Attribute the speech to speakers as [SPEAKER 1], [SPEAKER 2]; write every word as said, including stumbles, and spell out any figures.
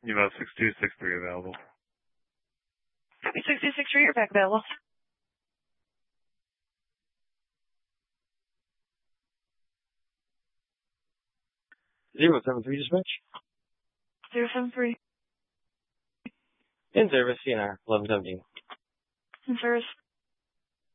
[SPEAKER 1] You have six two six three available.
[SPEAKER 2] Copy six two six three, you're back available.
[SPEAKER 3] Zero seven three dispatch.
[SPEAKER 2] Zero seven three.
[SPEAKER 3] In service, C N R eleven seventeen.
[SPEAKER 2] In service.